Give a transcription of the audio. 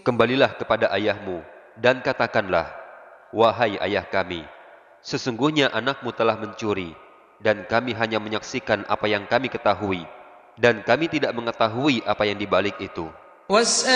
Kembalilah kepada ayahmu dan katakanlah, wahai ayah kami, sesungguhnya anakmu telah mencuri, dan kami hanya menyaksikan apa yang kami ketahui, dan kami tidak mengetahui apa yang di balik itu.